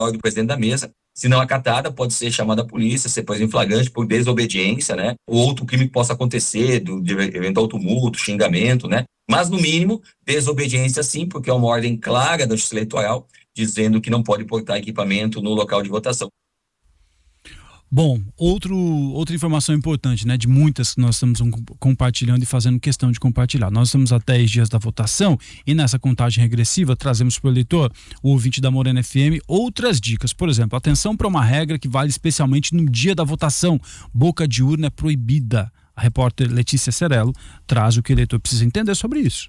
ordem do presidente da mesa. Se não acatada, pode ser chamada a polícia, ser preso em flagrante por desobediência, né? Ou outro crime que possa acontecer, de eventual tumulto, xingamento, né? Mas, no mínimo, desobediência sim, porque é uma ordem clara da Justiça Eleitoral dizendo que não pode portar equipamento no local de votação. Bom, outra informação importante, né, de muitas que nós estamos compartilhando e fazendo questão de compartilhar. Nós estamos a 10 dias da votação e nessa contagem regressiva trazemos para o eleitor, o ouvinte da Morena FM, outras dicas. Por exemplo, atenção para uma regra que vale especialmente no dia da votação. Boca de urna é proibida. A repórter Letícia Cerello traz o que o eleitor precisa entender sobre isso.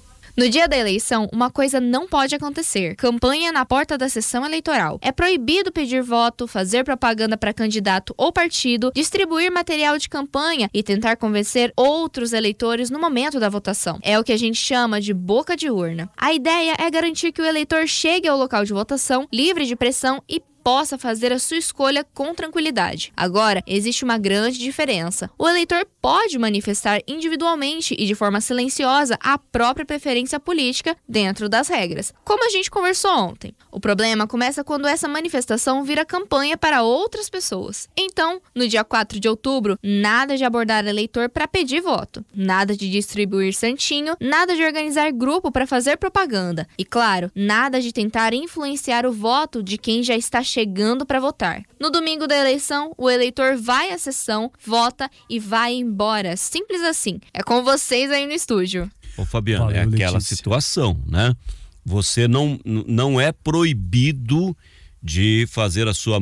No dia da eleição, uma coisa não pode acontecer: campanha na porta da sessão eleitoral. É proibido pedir voto, fazer propaganda para candidato ou partido, distribuir material de campanha e tentar convencer outros eleitores no momento da votação. É o que a gente chama de boca de urna. A ideia é garantir que o eleitor chegue ao local de votação livre de pressão e possa fazer a sua escolha com tranquilidade. Agora, existe uma grande diferença. O eleitor pode manifestar individualmente e de forma silenciosa a própria preferência política dentro das regras, como a gente conversou ontem. O problema começa quando essa manifestação vira campanha para outras pessoas. Então, no dia 4 de outubro, nada de abordar eleitor para pedir voto, nada de distribuir santinho, nada de organizar grupo para fazer propaganda e, claro, nada de tentar influenciar o voto de quem já está chegando para votar. No domingo da eleição, o eleitor vai à sessão, vota e vai embora. Simples assim. É com vocês aí no estúdio. Ô Fabiano, é aquela situação, né? Você não é proibido de fazer a sua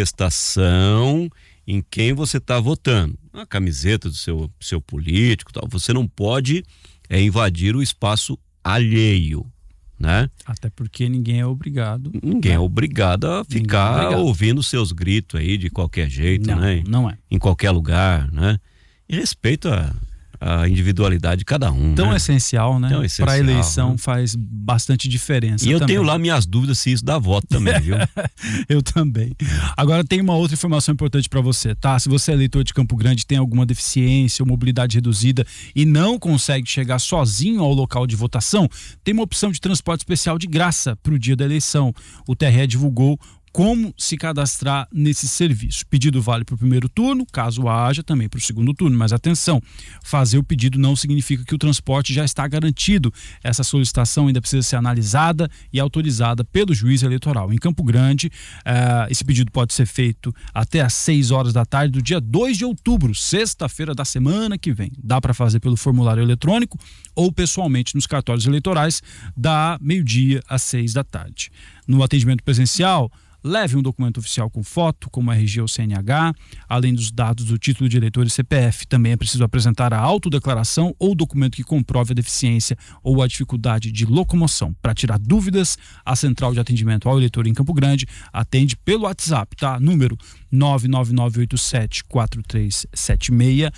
manifestação em quem você está votando. A camiseta do seu político, tal. Você não pode invadir o espaço alheio, né? Até porque ninguém é obrigado. Ninguém é obrigado a ficar ouvindo seus gritos aí de qualquer jeito, né? Não é. Em qualquer lugar, né? E respeito a individualidade de cada um. Tão né? essencial, né? Para a eleição, né? Faz bastante diferença. E eu tenho lá minhas dúvidas se isso dá voto também, viu? Eu também. Agora tem uma outra informação importante para você, tá? Se você é eleitor de Campo Grande, tem alguma deficiência ou mobilidade reduzida e não consegue chegar sozinho ao local de votação, tem uma opção de transporte especial de graça para o dia da eleição. O TRE divulgou como se cadastrar nesse serviço. Pedido vale para o primeiro turno, caso haja, também para o segundo turno. Mas atenção, fazer o pedido não significa que o transporte já está garantido. Essa solicitação ainda precisa ser analisada e autorizada pelo juiz eleitoral. Em Campo Grande, esse pedido pode ser feito até às 6 horas da tarde do dia 2 de outubro, sexta-feira da semana que vem. Dá para fazer pelo formulário eletrônico ou pessoalmente nos cartórios eleitorais, da meio-dia às 6 da tarde. No atendimento presencial, leve um documento oficial com foto, como RG ou CNH, além dos dados do título de eleitor e CPF. Também é preciso apresentar a autodeclaração ou documento que comprove a deficiência ou a dificuldade de locomoção. Para tirar dúvidas, a Central de Atendimento ao Eleitor em Campo Grande atende pelo WhatsApp, tá? Número 999874376,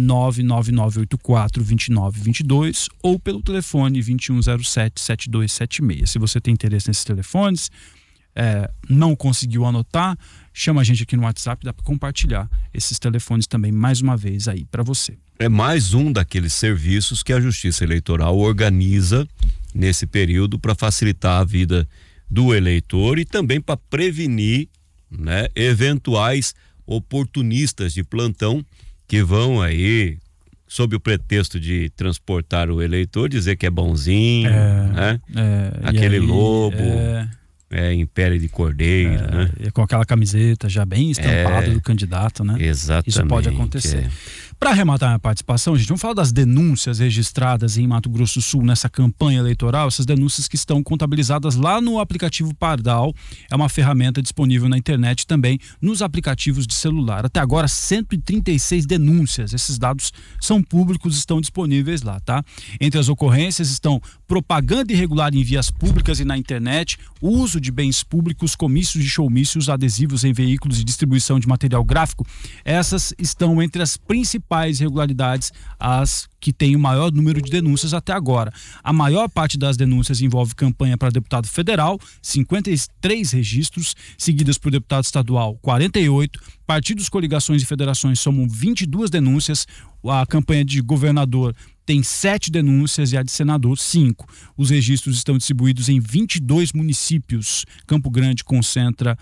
999842922 ou pelo telefone 2107-7276. Se você tem interesse nesses telefones, não conseguiu anotar, chama a gente aqui no WhatsApp, dá para compartilhar esses telefones também mais uma vez aí para você. É mais um daqueles serviços que a Justiça Eleitoral organiza nesse período para facilitar a vida do eleitor e também para prevenir, né, eventuais oportunistas de plantão que vão aí sob o pretexto de transportar o eleitor, dizer que é bonzinho, né? Aquele lobo. Em pele de cordeiro, né? Com aquela camiseta já bem estampada do candidato, né? Exatamente. Isso pode acontecer. Para arrematar a participação, gente, vamos falar das denúncias registradas em Mato Grosso do Sul nessa campanha eleitoral, essas denúncias que estão contabilizadas lá no aplicativo Pardal. É uma ferramenta disponível na internet e também nos aplicativos de celular. Até agora, 136 denúncias. Esses dados são públicos, estão disponíveis lá, tá? Entre as ocorrências estão propaganda irregular em vias públicas e na internet, uso de bens públicos, comícios e showmícios, adesivos em veículos e distribuição de material gráfico. Essas estão entre as principais irregularidades, as que têm o maior número de denúncias até agora. A maior parte das denúncias envolve campanha para deputado federal, 53 registros, seguidas por deputado estadual, 48, partidos, coligações e federações somam 22 denúncias, a campanha de governador tem 7 denúncias e a de senador 5. Os registros estão distribuídos em 22 municípios. Campo Grande concentra